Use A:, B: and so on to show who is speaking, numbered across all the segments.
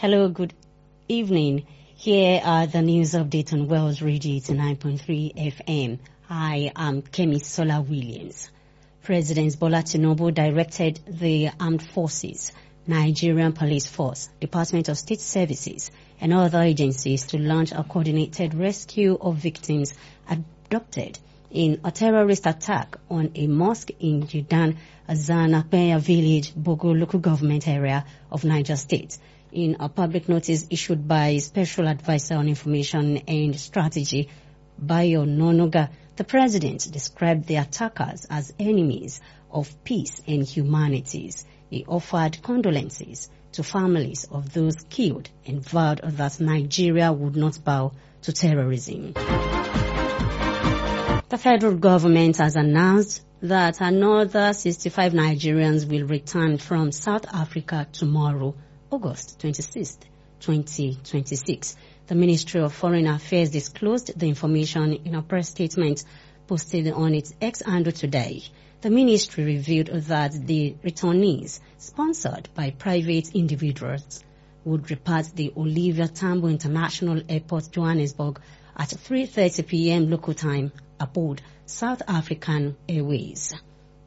A: Hello, good evening. Here are the news updates on Wells Radio 89.3 FM. I am Kemi Sola Williams. President Bola Tinubu directed the Armed Forces, Nigerian Police Force, Department of State Services, and other agencies to launch a coordinated rescue of victims abducted in a terrorist attack on a mosque in Judan, Azanapeya village, Bogo local government area of Niger State. In a public notice issued by Special Advisor on Information and Strategy, Bayo Nonoga, the president described the attackers as enemies of peace and humanities. He offered condolences to families of those killed and vowed that Nigeria would not bow to terrorism. The federal government has announced that another 65 Nigerians will return from South Africa tomorrow, August 26, 2026. The Ministry of Foreign Affairs disclosed the information in a press statement posted on its X handle today. The ministry revealed that the returnees, sponsored by private individuals, would depart the Olivia Tambo International Airport, Johannesburg, at 3:30 p.m. local time aboard South African Airways.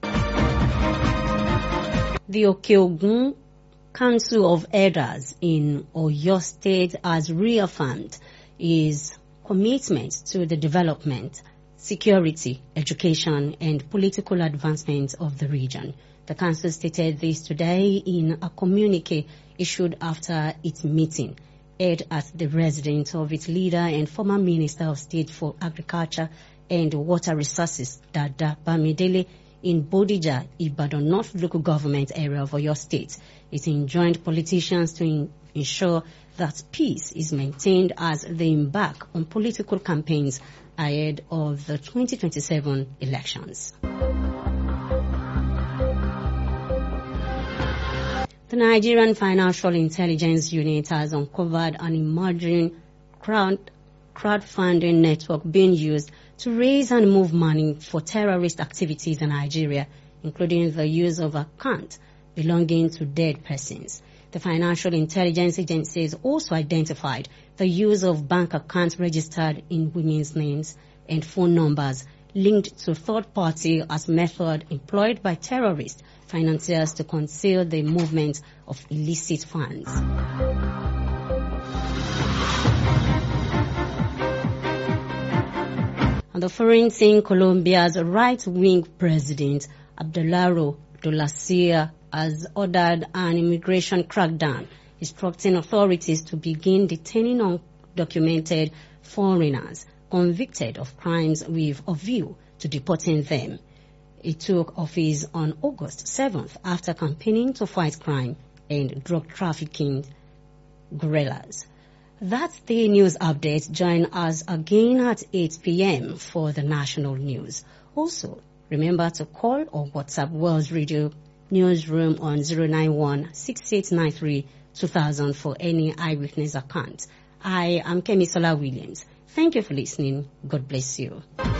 A: The Okeogun Council of Elders in Oyo State has reaffirmed its commitment to the development, security, education, and political advancement of the region. The council stated this today in a communique issued after its meeting, held at the residence of its leader and former Minister of State for Agriculture and Water Resources, Dada Bamidele, in Bodija, Ibadan North local government area of Oyo State. It enjoined politicians to ensure that peace is maintained as they embark on political campaigns ahead of the 2027 elections. The Nigerian Financial Intelligence Unit has uncovered an emerging crowdfunding network being used to raise and move money for terrorist activities in Nigeria, including the use of accounts belonging to dead persons. The Financial Intelligence Agencies also identified the use of bank accounts registered in women's names and phone numbers linked to third party as method employed by terrorist financiers to conceal the movement of illicit funds. On the foreign scene, Colombia's right-wing president, Abelardo Dolacia, has ordered an immigration crackdown, instructing authorities to begin detaining undocumented foreigners convicted of crimes with a view to deporting them. He took office on August 7th after campaigning to fight crime and drug trafficking guerrillas. That's the news update. Join us again at 8 p.m. for the national news. Also, remember to call or WhatsApp Wells Radio Newsroom on 091-6893-2000 for any eyewitness account. I am Kemi Sola Williams. Thank you for listening. God bless you.